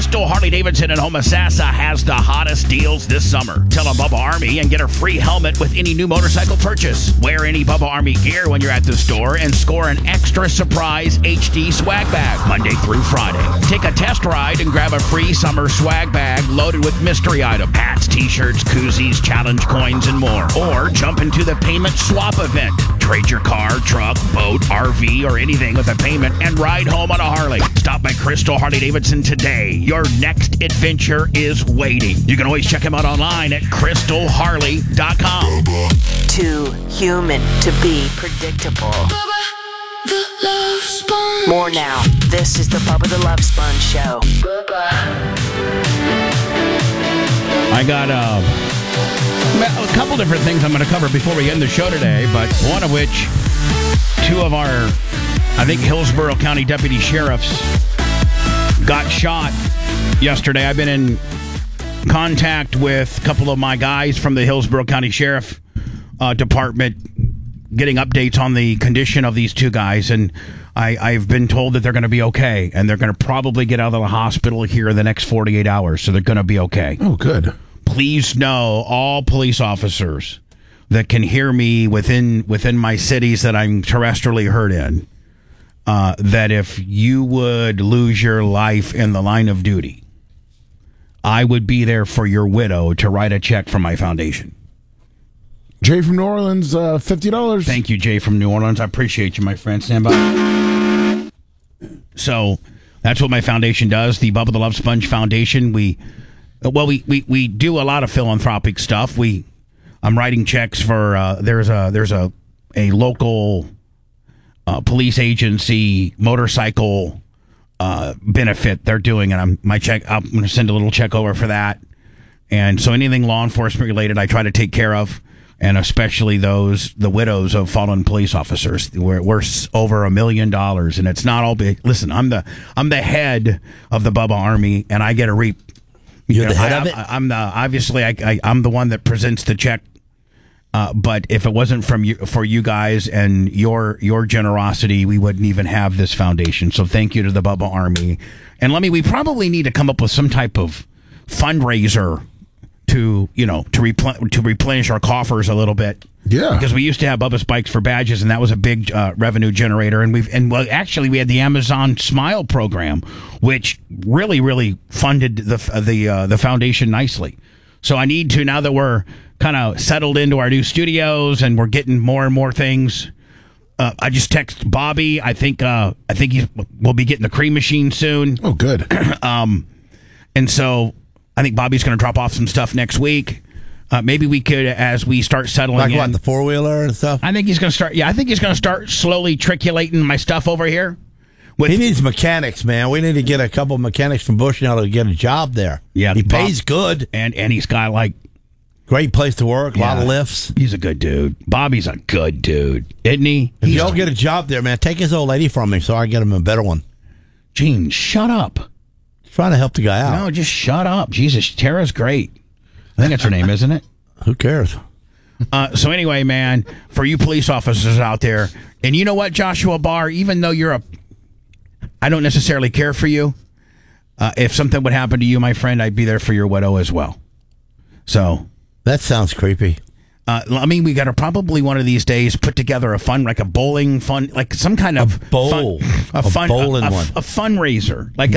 Crystal Harley-Davidson in Homosassa has the hottest deals this summer. Tell a Bubba Army and get a free helmet with any new motorcycle purchase. Wear any Bubba Army gear when you're at the store and score an extra surprise HD swag bag Monday through Friday. Take a test ride and grab a free summer swag bag loaded with mystery items, hats, t-shirts, koozies, challenge coins, and more. Or jump into the payment swap event. Trade your car, truck, boat, RV, or anything with a payment and ride home on a Harley. Stop by Crystal Harley-Davidson today. Your next adventure is waiting. You can always check him out online at crystalharley.com. Too human to be predictable. The Love Sponge. More now. This is the Bubba the Love Sponge Show. I got a couple different things I'm going to cover before we end the show today, but one of which, two of our, I think, Hillsborough County deputy sheriffs got shot yesterday. I've been in contact with a couple of my guys from the Hillsborough County Sheriff Department getting updates on the condition of these two guys, and I've been told that they're going to be okay, and they're going to probably get out of the hospital here in the next 48 hours, so they're going to be okay. Oh, good. Please know, all police officers that can hear me within my cities that I'm terrestrially heard in, that if you would lose your life in the line of duty, I would be there for your widow to write a check from my foundation. Jay from New Orleans, $50. Thank you, Jay from New Orleans. I appreciate you, my friend. Stand by. So that's what my foundation does, the Bubba the Love Sponge Foundation. We do a lot of philanthropic stuff. I'm writing checks for there's a local police agency motorcycle benefit they're doing, and I'm going to send a little check over for that. And so anything law enforcement related, I try to take care of, and especially the widows of fallen police officers. We're over $1 million, and it's not all big. Listen, I'm the head of the Bubba Army, and I get a reap. You're the head of it? I'm the one that presents the check. But if it wasn't for you guys and your generosity, we wouldn't even have this foundation. So thank you to the Bubba Army. And we probably need to come up with some type of fundraiser to replenish our coffers a little bit. Yeah. Because we used to have Bubba's Bikes for badges, and that was a big revenue generator. And we had the Amazon Smile program, which really funded the foundation nicely. So I need to, now that we're kind of settled into our new studios and we're getting more and more things, I just text Bobby. I think we'll be getting the cream machine soon. Oh, good. And so I think Bobby's going to drop off some stuff next week. Maybe we could, as we start settling in, the 4-wheeler and stuff. I think he's going to start. Yeah, I think he's going to start slowly triculating my stuff over here. He needs mechanics, man. We need to get a couple of mechanics from Bushnell to get a job there. Yeah, he pays good, and he's got great place to work, a lot of lifts. He's a good dude. Bobby's a good dude, isn't he? If you don't get a job there, man, take his old lady from me so I can get him a better one. Gene, shut up. Trying to help the guy out. No, just shut up. Jesus, Tara's great. I think that's her name, isn't it? Who cares? So anyway, man, for you police officers out there, and you know what, Joshua Barr, even though I don't necessarily care for you, if something would happen to you, my friend, I'd be there for your widow as well. So that sounds creepy. We got to probably one of these days put together a fun, like a bowling fun, like some kind of bowling one, a fundraiser. Like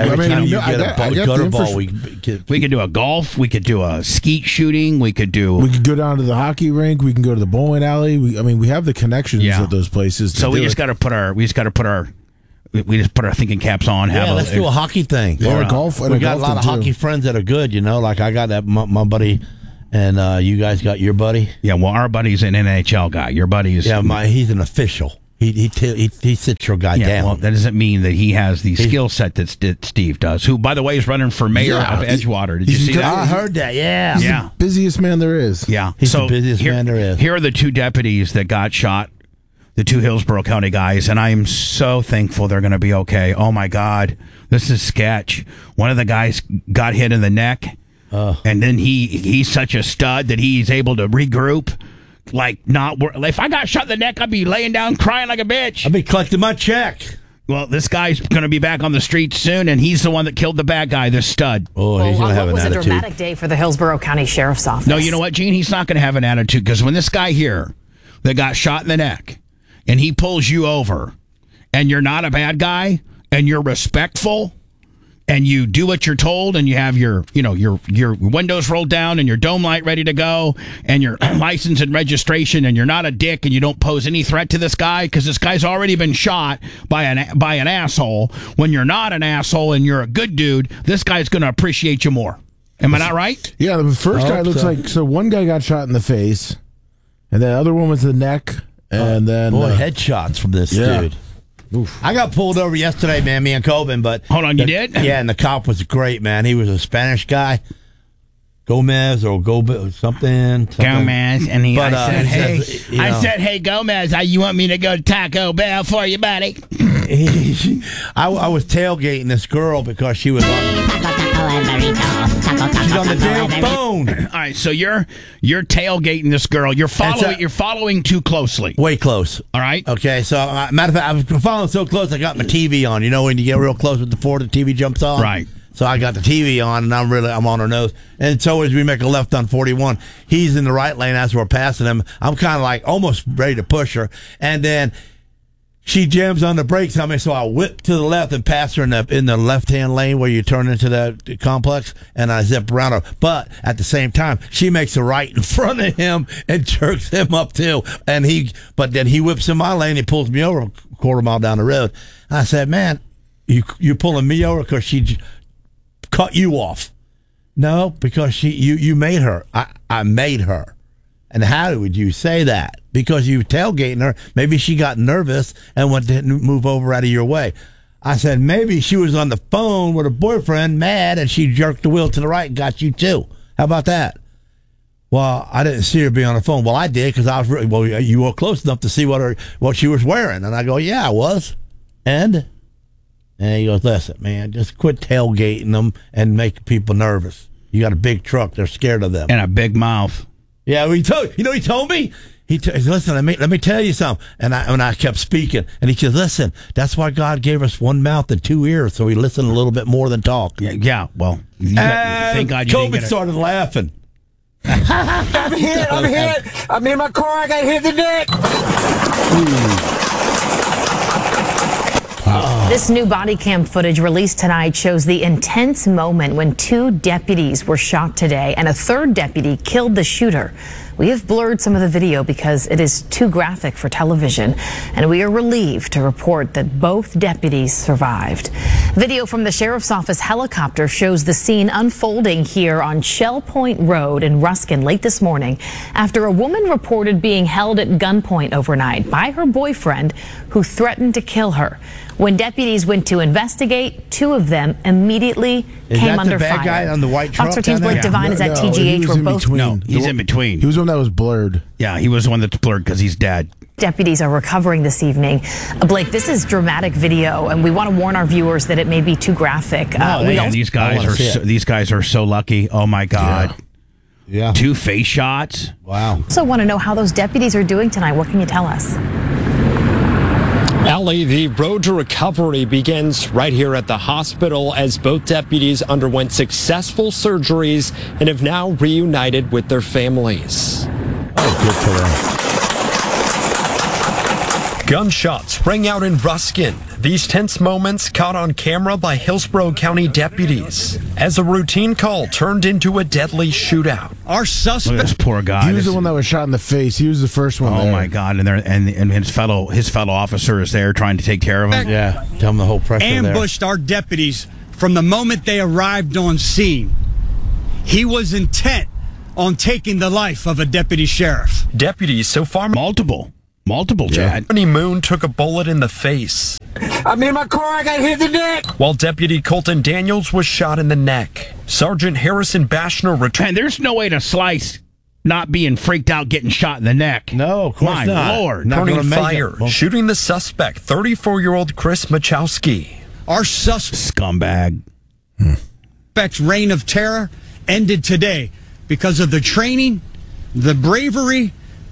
we could do a golf, we could do a skeet shooting, we could go down to the hockey rink, we can go to the bowling alley. We have the connections at those places. So we just got to put our thinking caps on. Let's do a hockey thing. Yeah, golf. We got a lot of hockey friends that are good. Like I got that my buddy. And you guys got your buddy? Yeah, well, our buddy's an NHL guy. Your buddy is... Yeah, he's an official. He sits your guy down. Well, that doesn't mean that he has the skill set that Steve does, who, by the way, is running for mayor of Edgewater. Did you see that? I heard that, yeah. He's the busiest man there is. Yeah. He's the busiest man there is. Here are the two deputies that got shot, the two Hillsborough County guys, and I am so thankful they're going to be okay. Oh, my God. This is sketch. One of the guys got hit in the neck. And then he's such a stud that he's able to regroup. If I got shot in the neck, I'd be laying down crying like a bitch. I'd be collecting my check. Well, this guy's going to be back on the streets soon, and he's the one that killed the bad guy, this stud. Oh, he's going to have an What was attitude. a dramatic day for the Hillsborough County Sheriff's Office. No, you know what, Gene? He's not going to have an attitude, because when this guy here that got shot in the neck, and he pulls you over, and you're not a bad guy, and you're respectful, and you do what you're told, and you have your windows rolled down and your dome light ready to go, and your license and registration, and you're not a dick, and you don't pose any threat to this guy, because this guy's already been shot by an asshole. When you're not an asshole and you're a good dude, this guy's going to appreciate you more. Am I not right? Yeah, the first guy looks like, so one guy got shot in the face, and the other one was the neck, and then headshots from this dude. Oof. I got pulled over yesterday, man, me and Coben, but... Hold on, you did? Yeah, and the cop was great, man. He was a Spanish guy. Gomez or something. Gomez, and I said, hey, Gomez, you want me to go to Taco Bell for you, buddy? I was tailgating this girl because she was on... She's on the damn phone. All right, so you're tailgating this girl. You're following too closely. Way close. All right. Okay, so matter of fact, I was following so close I got my TV on. You know when you get real close with the Ford, the TV jumps on? Right. So I got the TV on, and I'm on her nose. And so as we make a left on 41, he's in the right lane as we're passing him. I'm kind of like almost ready to push her. And then she jams on the brakes on me, so I whip to the left and pass her in the left-hand lane where you turn into the complex, and I zip around her. But at the same time, she makes a right in front of him and jerks him up too. But then he whips in my lane, he pulls me over a quarter mile down the road. I said, man, you pulling me over because she cut you off? No, because you made her. I made her. And how would you say that? Because you tailgating her. Maybe she got nervous and didn't move over out of your way. I said, maybe she was on the phone with her boyfriend, mad, and she jerked the wheel to the right and got you too. How about that? Well, I didn't see her be on the phone. Well, I did, because I was you were close enough to see what she was wearing. And I go, yeah, I was. And he goes, listen, man, just quit tailgating them and making people nervous. You got a big truck. They're scared of them. And a big mouth. Yeah, he told me. He said, listen, let me tell you something. And I kept speaking. And he said, listen, that's why God gave us one mouth and two ears, so we listen a little bit more than talk. Yeah, well, thank God you didn't get it. Started laughing. I'm hit. I'm in my car. I got hit in the neck. This new body cam footage released tonight shows the intense moment when two deputies were shot today and a third deputy killed the shooter. We have blurred some of the video because it is too graphic for television, and we are relieved to report that both deputies survived. Video from the sheriff's office helicopter shows the scene unfolding here on Shell Point Road in Ruskin late this morning after a woman reported being held at gunpoint overnight by her boyfriend who threatened to kill her. When deputies went to investigate, two of them immediately came under fire. Is that the bad guy on the white truck? Officer Teams Blake Devine is at TGH where both... No, he's in between. He was the one that was blurred. Yeah, he was the one that's blurred because he's dead. Deputies are recovering this evening. Blake, this is dramatic video, and we want to warn our viewers that it may be too graphic. These guys are so lucky. Oh, my God. Yeah. 2 face shots. Wow. Also want to know how those deputies are doing tonight. What can you tell us? Allie, the road to recovery begins right here at the hospital as both deputies underwent successful surgeries and have now reunited with their families. Oh, good for them. Gunshots rang out in Ruskin. These tense moments caught on camera by Hillsborough County deputies as a routine call turned into a deadly shootout. Our suspect, this poor guy. He was the one that was shot in the face. He was the first one. Oh my God! And his fellow officer is there trying to take care of him. Yeah, tell him the whole pressure ambushed our deputies from the moment they arrived on scene. He was intent on taking the life of a deputy sheriff. Deputies so far Multiple, Chad. Anthony Moon took a bullet in the face. I'm in my car. I got hit in the neck. While Deputy Colton Daniels was shot in the neck. Sergeant Harrison Bashner returned. And there's no way to slice not being freaked out getting shot in the neck. No, of course My not. Lord. Turning fire, shooting the suspect, 34-year-old Chris Machowski. Our suspect's Scumbag. reign of terror ended today because of the training, the bravery,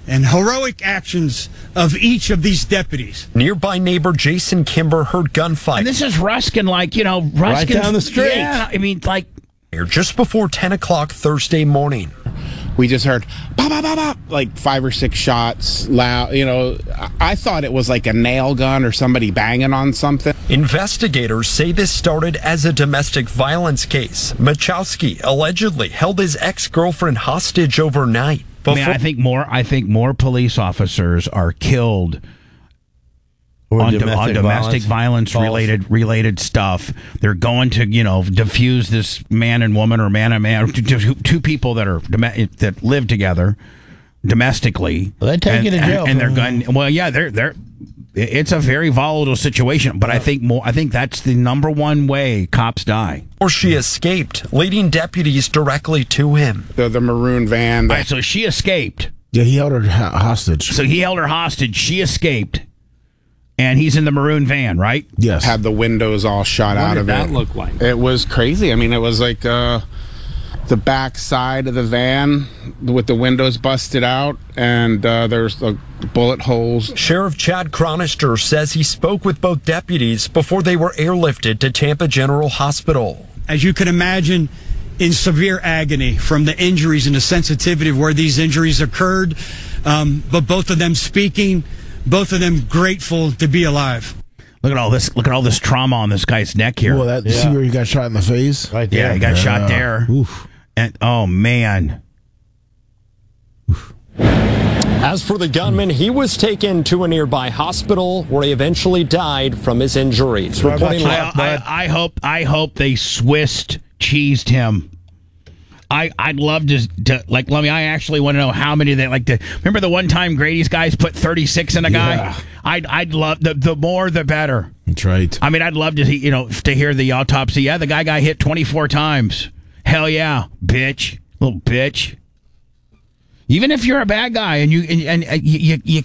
and heroic actions of each of these deputies. Nearby neighbor Jason Kimber heard gunfight. And this is Ruskin, Ruskin. Right down the street. Yeah, I mean, just before 10 o'clock Thursday morning. We just heard bop, bop, bop, bop, like 5 or 6 shots loud. I thought it was like a nail gun or somebody banging on something. Investigators say this started as a domestic violence case. Machowski allegedly held his ex-girlfriend hostage overnight. I think more police officers are killed on domestic violence related stuff. They're going to diffuse this man and woman or man and man, two people that live together domestically. Well, they take you to jail, and they're going. Well, yeah, they're. It's a very volatile situation, but I think that's the number one way cops die. Or she escaped, leading deputies directly to him. The maroon van. All right, so she escaped. Yeah, he held her hostage. So he held her hostage. She escaped. And he's in the maroon van, right? Yes. Had the windows all shot out of it. What did that look like? It was crazy. I mean, it was like the back side of the van with the windows busted out, and there's bullet holes. Sheriff Chad Chronister says he spoke with both deputies before they were airlifted to Tampa General Hospital. As you can imagine, in severe agony from the injuries and the sensitivity of where these injuries occurred, but both of them speaking, both of them grateful to be alive. Look at all this! Look at all this trauma on this guy's neck here. Well, see where he got shot in the face? Right there. Yeah, he got shot there. Oof. And oh man. As for the gunman, he was taken to a nearby hospital where he eventually died from his injuries. Reporting live, I hope they Swiss cheesed him. I'd love to I actually want to know how many they remember the one time Grady's guys put 36 in a guy? Yeah. I'd love the more the better. That's right. I mean, I'd love to to hear the autopsy. Yeah, the guy got hit 24 times. Hell yeah, bitch. Little bitch. Even if you're a bad guy and you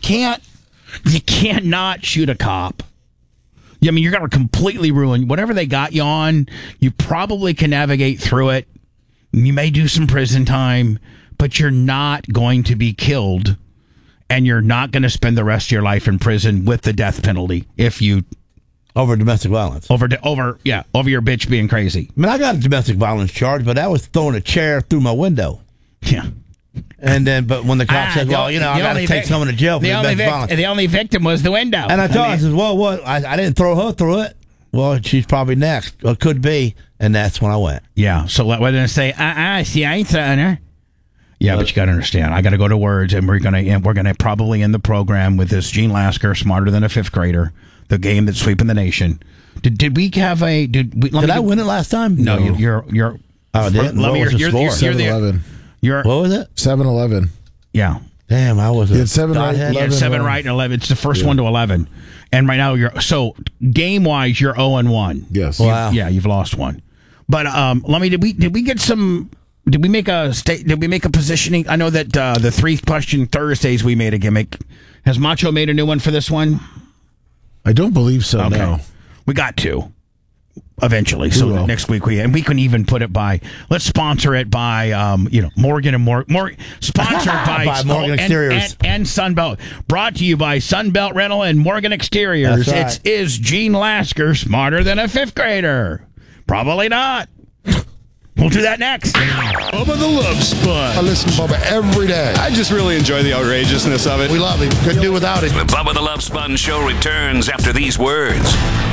cannot shoot a cop. I mean, you're going to completely ruin whatever they got you on. You probably can navigate through it. You may do some prison time, but you're not going to be killed, and you're not going to spend the rest of your life in prison with the death penalty if you over domestic violence. Over your bitch being crazy. I mean, I got a domestic violence charge, but that was throwing a chair through my window. Yeah. But when the cop said, "Well, I got to take someone to jail for domestic violence," the only victim was the window. And I told him, I said, "Well, what? I didn't throw her through it. Well, she's probably next. Well, could be." And that's when I went. Yeah. So we're going to say, see, I ain't throwing her. Yeah, but you got to understand. I got to go to words, and we're gonna probably end the program with this Gene Lasker, Smarter Than a Fifth Grader, the game that's sweeping the nation. Did we have a? Did I win it last time? No, you're. Oh, did let me. You're 7-11. What was it? 7-11. Yeah. Damn, I was. You had 7 right. 11, you had 7 right and 11. It's the first one to 11, and right now game wise you're 0-1. Yes. Wow. You've lost one. But did we get some? Did we make a positioning? I know that the 3-question Thursdays we made a gimmick. Has Macho made a new one for this one? I don't believe so. Okay. No. We got to eventually. So next week we can even put it by. Let's sponsor it by Morgan and Morgan. Sponsored by Morgan Exteriors and Sunbelt. Brought to you by Sunbelt Rental and Morgan Exteriors. That's right. It is Gene Lasker, Smarter Than a Fifth Grader. Probably not. We'll do that next. Bubba the Love Sponge. I listen to Bubba every day. I just really enjoy the outrageousness of it. We love him. Couldn't do without him. The Bubba the Love Sponge Show returns after these words.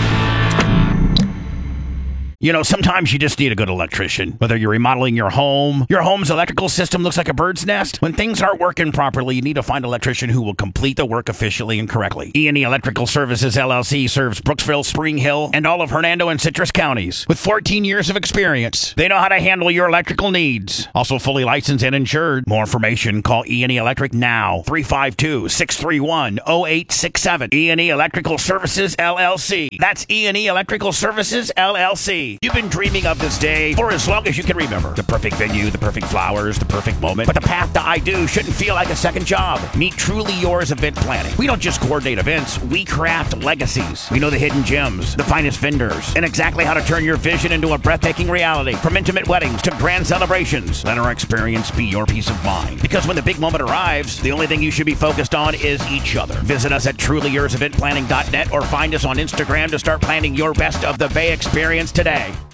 Sometimes you just need a good electrician. Whether you're remodeling your home's electrical system looks like a bird's nest. When things aren't working properly, you need to find an electrician who will complete the work efficiently and correctly. E&E Electrical Services, LLC serves Brooksville, Spring Hill, and all of Hernando and Citrus counties. With 14 years of experience, they know how to handle your electrical needs. Also fully licensed and insured. More information, call E&E Electric now. 352-631-0867. E&E Electrical Services, LLC. That's E&E Electrical Services, LLC. be. You've been dreaming of this day for as long as you can remember. The perfect venue, the perfect flowers, the perfect moment. But the path to I Do shouldn't feel like a second job. Meet Truly Yours Event Planning. We don't just coordinate events, we craft legacies. We know the hidden gems, the finest vendors, and exactly how to turn your vision into a breathtaking reality. From intimate weddings to grand celebrations, let our experience be your peace of mind. Because when the big moment arrives, the only thing you should be focused on is each other. Visit us at trulyourseventplanning.net or find us on Instagram to start planning your best of the Bay experience today.